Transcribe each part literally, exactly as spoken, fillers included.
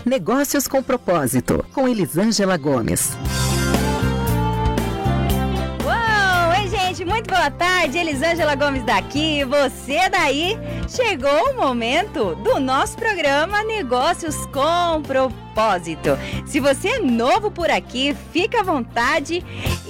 Negócios com Propósito, com Elisângela Gomes. Uou! Oi, gente, muito boa tarde. Elisângela Gomes daqui, você daí. Chegou o momento do nosso programa Negócios com Propósito. Se você é novo por aqui, fica à vontade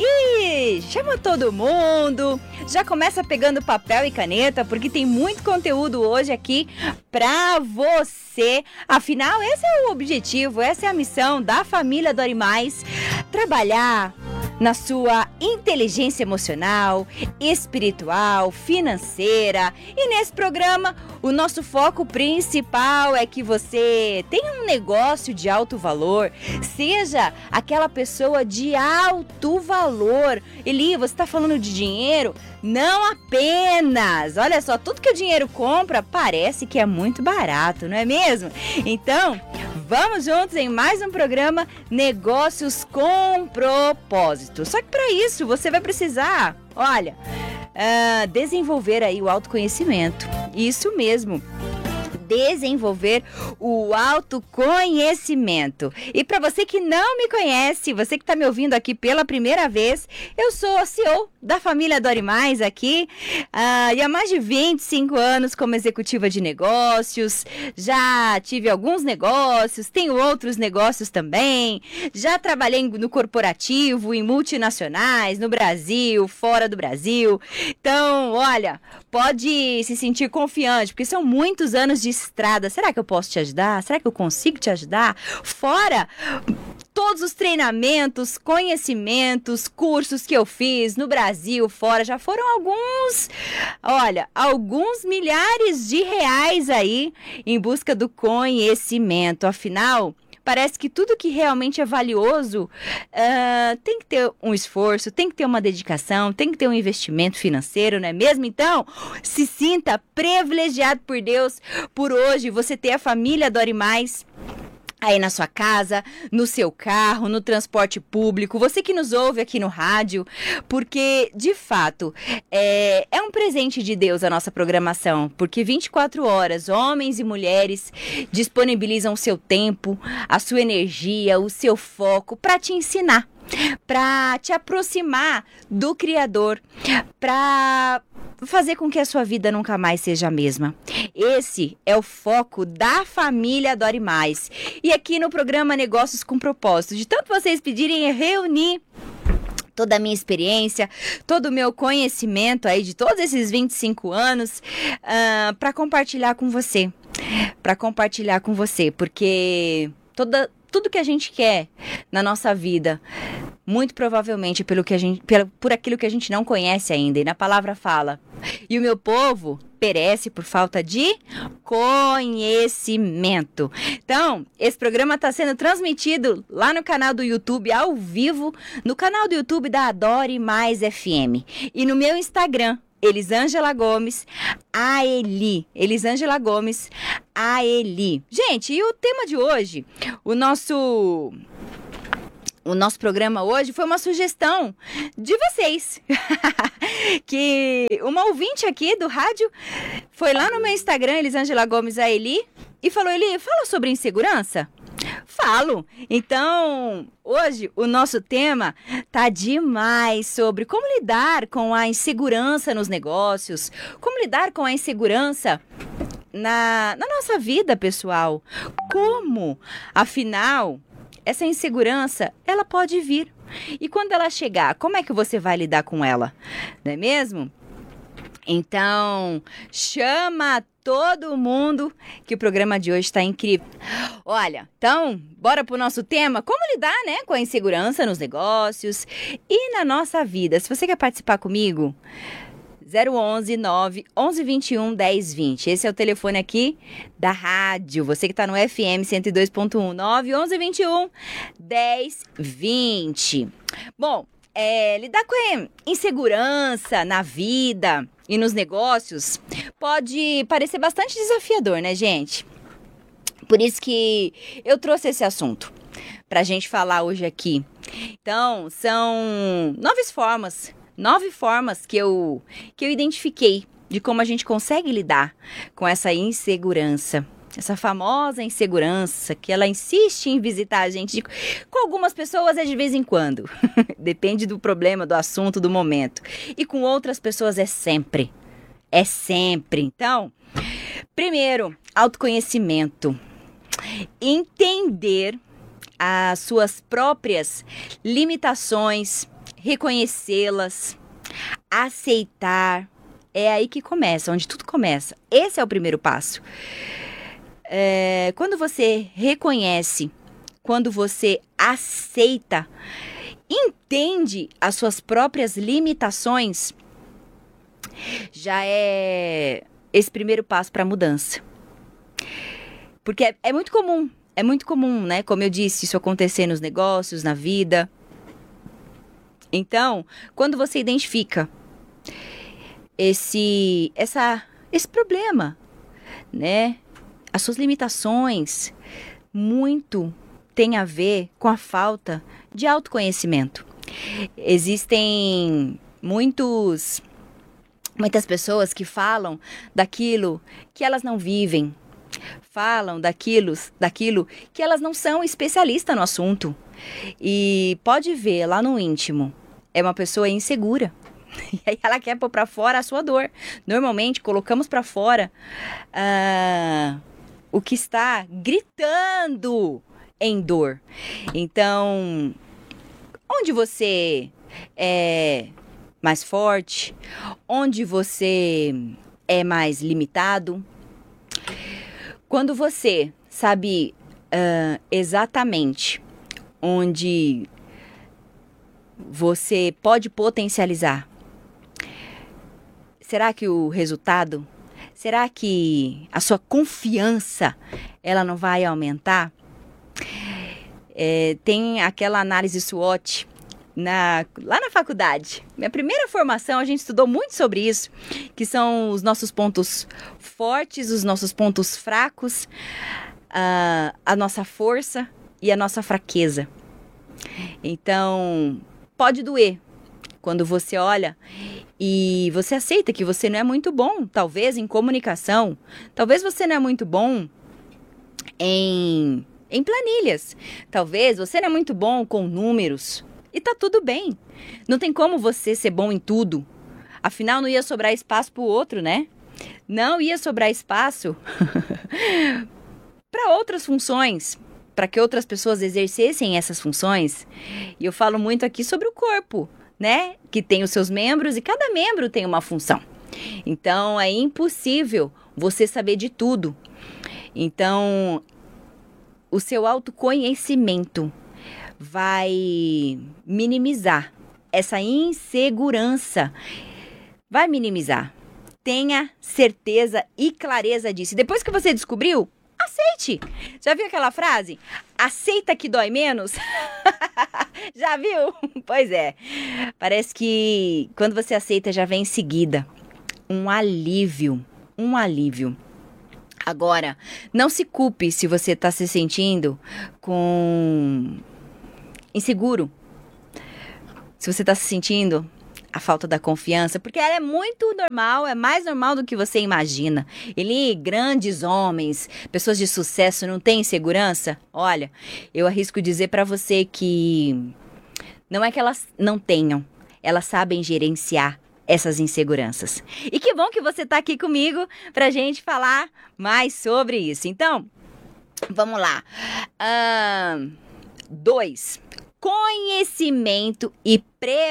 e chama todo mundo. Já começa pegando papel e caneta, porque tem muito conteúdo hoje aqui pra você. Afinal, esse é o objetivo, essa é a missão da família Dori Mais. Trabalhar na sua inteligência emocional, espiritual, financeira. E nesse programa, o nosso foco principal é que você tenha um negócio de alto valor, seja aquela pessoa de alto valor. Eli, você está falando de dinheiro? Não apenas! Olha só, tudo que o dinheiro compra parece que é muito barato, não é mesmo? Então, vamos juntos em mais um programa Negócios com Propósito. Só que para isso você vai precisar, olha, uh, desenvolver aí o autoconhecimento. Isso mesmo. Desenvolver o autoconhecimento. E para você que não me conhece, você que está me ouvindo aqui pela primeira vez, eu sou a C E O da família Dori Mais aqui, uh, e há mais de vinte e cinco anos como executiva de negócios. Já tive alguns negócios, tenho outros negócios também, já trabalhei no corporativo, em multinacionais, no Brasil, fora do Brasil. Então, olha, pode se sentir confiante, porque são muitos anos de estrada. Será que eu posso te ajudar? Será que eu consigo te ajudar? Fora todos os treinamentos, conhecimentos, cursos que eu fiz no Brasil, fora, já foram alguns, olha, alguns milhares de reais aí em busca do conhecimento. Afinal, parece que tudo que realmente é valioso uh, tem que ter um esforço, tem que ter uma dedicação, tem que ter um investimento financeiro, não é mesmo? Então, se sinta privilegiado por Deus por hoje você ter a família Dori Mais aí na sua casa, no seu carro, no transporte público, você que nos ouve aqui no rádio, porque, de fato, é, é um presente de Deus a nossa programação, porque vinte e quatro horas, homens e mulheres disponibilizam o seu tempo, a sua energia, o seu foco para te ensinar, para te aproximar do Criador, para fazer com que a sua vida nunca mais seja a mesma. Esse é o foco da família Dori Mais. E aqui no programa Negócios com Propósito, de tanto vocês pedirem, reunir toda a minha experiência, todo o meu conhecimento aí de todos esses vinte e cinco anos uh, para compartilhar com você. Para compartilhar com você, porque toda tudo que a gente quer na nossa vida, muito provavelmente pelo que a gente, pelo, por aquilo que a gente não conhece ainda. E na palavra fala, e o meu povo perece por falta de conhecimento. Então, esse programa está sendo transmitido lá no canal do YouTube, ao vivo, no canal do YouTube da Dori Mais F M. E no meu Instagram, Elisângela Gomes, a Eli. Elisângela Gomes, a Eli. Gente, e o tema de hoje, o nosso... O nosso programa hoje foi uma sugestão de vocês. Que uma ouvinte aqui do rádio foi lá no meu Instagram, Elisângela Gomes, a Eli, e falou, Eli, fala sobre insegurança? Falo. Então, hoje o nosso tema tá demais sobre como lidar com a insegurança nos negócios, como lidar com a insegurança na, na nossa vida pessoal. Como, afinal, essa insegurança, ela pode vir. E quando ela chegar, como é que você vai lidar com ela? Não é mesmo? Então, chama todo mundo que o programa de hoje está incrível. Olha, então, bora pro nosso tema, como lidar, né, com a insegurança nos negócios e na nossa vida. Se você quer participar comigo, zero onze, nove, onze, vinte e um, dez, vinte. Esse é o telefone aqui da rádio. Você que está no F M cento e dois ponto um, nove, onze, vinte e um, dez, vinte. Bom, é, lidar com a insegurança na vida e nos negócios pode parecer bastante desafiador, né, gente? Por isso que eu trouxe esse assunto para a gente falar hoje aqui. Então, são nove formas, nove formas que eu, que eu identifiquei de como a gente consegue lidar com essa insegurança. essa famosa insegurança, que ela insiste em visitar a gente. Com algumas pessoas é de vez em quando, depende do problema, do assunto, do momento. E com outras pessoas é sempre, é sempre. Então, primeiro, autoconhecimento. Entender as suas próprias limitações, reconhecê-las, aceitar. É aí que começa, onde tudo começa. Esse é o primeiro passo. É, quando você reconhece, quando você aceita, entende as suas próprias limitações, já é esse primeiro passo para a mudança. Porque é, é muito comum, é muito comum, né? Como eu disse, isso acontecer nos negócios, na vida. Então, quando você identifica esse, essa, esse problema, né? As suas limitações, muito tem a ver com a falta de autoconhecimento. Existem muitos, muitas pessoas que falam daquilo que elas não vivem, falam daquilo, daquilo que elas não são especialistas no assunto. E pode ver lá no íntimo, é uma pessoa insegura. E aí ela quer pôr pra fora a sua dor. Normalmente colocamos pra fora uh, o que está gritando em dor. Então, onde você é mais forte, onde você é mais limitado, quando você sabe uh, exatamente onde você pode potencializar, será que o resultado, será que a sua confiança, ela não vai aumentar? É, tem aquela análise SWOT na, lá na faculdade. Minha primeira formação, a gente estudou muito sobre isso, que são os nossos pontos fortes, os nossos pontos fracos, a, a nossa força e a nossa fraqueza. Então, pode doer quando você olha e você aceita que você não é muito bom, talvez em comunicação, talvez você não é muito bom em, em planilhas, talvez você não é muito bom com números, e tá tudo bem. Não tem como você ser bom em tudo, afinal não ia sobrar espaço pro outro, né? Não ia sobrar espaço para outras funções, para que outras pessoas exercessem essas funções. E eu falo muito aqui sobre o corpo, né? Que tem os seus membros e cada membro tem uma função. Então, é impossível você saber de tudo. Então, o seu autoconhecimento vai minimizar essa insegurança. Vai minimizar. Tenha certeza e clareza disso. E depois que você descobriu, aceite. Já viu aquela frase? Aceita que dói menos? Já viu? Pois é. Parece que quando você aceita já vem em seguida um alívio. Um alívio. Agora, não se culpe se você está se sentindo com inseguro. Se você está se sentindo a falta da confiança, porque ela é muito normal, é mais normal do que você imagina. Ele, grandes homens, pessoas de sucesso, não têm insegurança? Olha, eu arrisco dizer para você que não é que elas não tenham, elas sabem gerenciar essas inseguranças. E que bom que você está aqui comigo pra gente falar mais sobre isso. Então, vamos lá. Uh, dois. Conhecimento e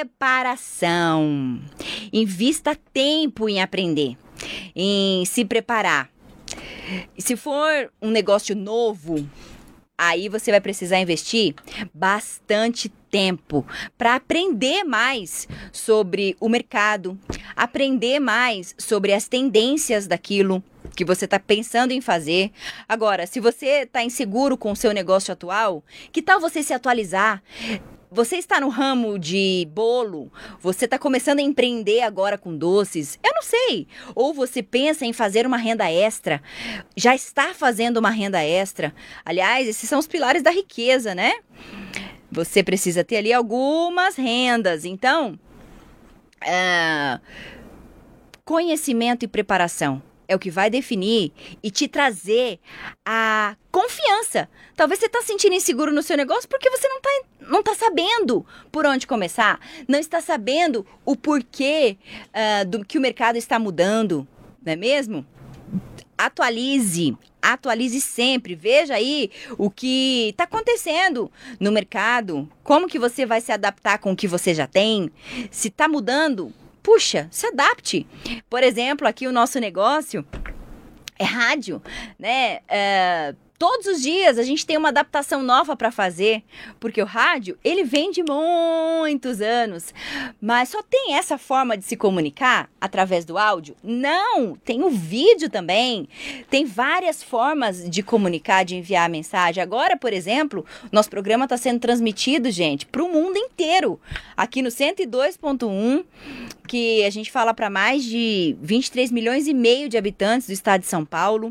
preparação. Invista tempo em aprender, em se preparar. Se for um negócio novo, aí você vai precisar investir bastante tempo para aprender mais sobre o mercado, aprender mais sobre as tendências daquilo que você está pensando em fazer. Agora, se você está inseguro com o seu negócio atual, que tal você se atualizar? Você está no ramo de bolo, você está começando a empreender agora com doces, eu não sei. Ou você pensa em fazer uma renda extra, já está fazendo uma renda extra. Aliás, esses são os pilares da riqueza, né? Você precisa ter ali algumas rendas. Então, uh, conhecimento e preparação. é o que vai definir e te trazer a confiança. Talvez você está sentindo inseguro no seu negócio porque você não está não tá sabendo por onde começar, não está sabendo o porquê uh, do que o mercado está mudando, não é mesmo? Atualize, atualize sempre, veja aí o que está acontecendo no mercado, como que você vai se adaptar com o que você já tem, se está mudando, puxa, se adapte. Por exemplo, aqui o nosso negócio é rádio, né? É, todos os dias a gente tem uma adaptação nova para fazer, porque o rádio, ele vem de muitos anos, mas só tem essa forma de se comunicar através do áudio? Não, tem o vídeo também, tem várias formas de comunicar, de enviar a mensagem. Agora, por exemplo, nosso programa está sendo transmitido, gente, para o mundo inteiro, aqui no cento e dois ponto um, que a gente fala para mais de vinte e três milhões e meio de habitantes do estado de São Paulo.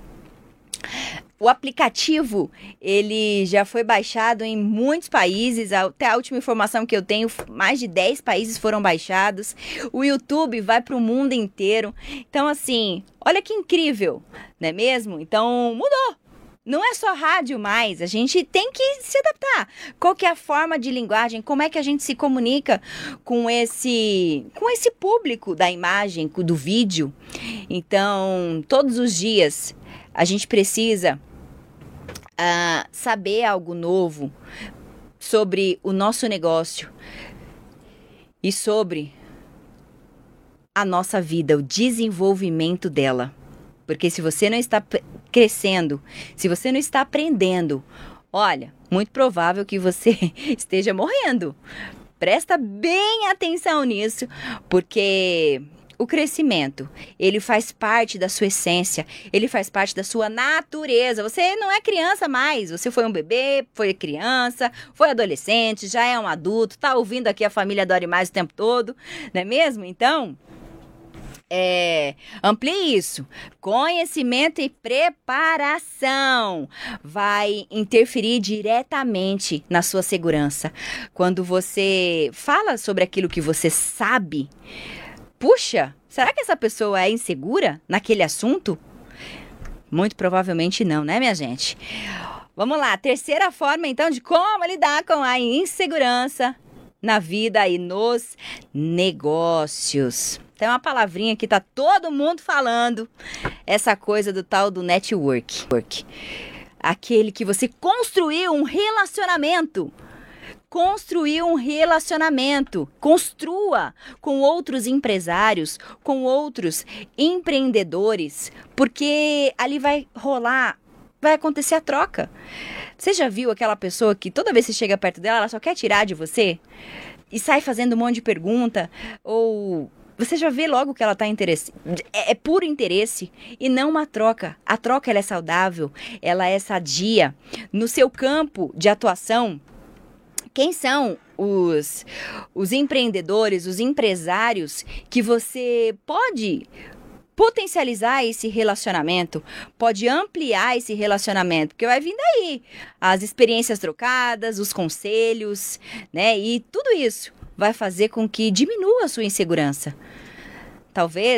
O aplicativo, ele já foi baixado em muitos países, até a última informação que eu tenho, mais de dez países foram baixados. O YouTube vai para o mundo inteiro. Então, assim, olha que incrível, não é mesmo? Então, mudou. Não é só rádio mais, a gente tem que se adaptar. Qual que é a forma de linguagem, como é que a gente se comunica com esse, com esse público da imagem, do vídeo. Então, todos os dias a gente precisa uh, saber algo novo sobre o nosso negócio e sobre a nossa vida, o desenvolvimento dela. Porque se você não está crescendo, se você não está aprendendo, olha, muito provável que você esteja morrendo. Presta bem atenção nisso, porque o crescimento, ele faz parte da sua essência, ele faz parte da sua natureza. Você não é criança mais, você foi um bebê, foi criança, foi adolescente, já é um adulto, tá ouvindo aqui a família Adore Mais o tempo todo, não é mesmo? Então, É, amplie isso. Conhecimento e preparação vai interferir diretamente na sua segurança. Quando você fala sobre aquilo que você sabe, puxa, será que essa pessoa é insegura naquele assunto? Muito provavelmente não, né, minha gente? Vamos lá, terceira forma então de como lidar com a insegurança na vida e nos negócios. Tem uma palavrinha que tá todo mundo falando, essa coisa do tal do network. Aquele que você construiu um relacionamento. Construiu um relacionamento. Construa com outros empresários, com outros empreendedores, porque ali vai rolar, vai acontecer a troca. Você já viu aquela pessoa que toda vez que você chega perto dela, ela só quer tirar de você? E sai fazendo um monte de pergunta, ou você já vê logo que ela está interessada. É, é puro interesse e não uma troca. A troca ela é saudável, ela é sadia. No seu campo de atuação, quem são os, os empreendedores, os empresários que você pode potencializar esse relacionamento, pode ampliar esse relacionamento, porque vai vir daí as experiências trocadas, os conselhos, né? E tudo isso vai fazer com que diminua a sua insegurança. Talvez